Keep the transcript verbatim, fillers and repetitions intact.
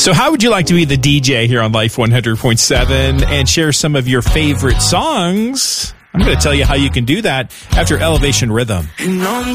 So how would you like to be the D J here on Life one hundred point seven and share some of your favorite songs? I'm going to tell you how you can do that after Elevation Rhythm. And I'm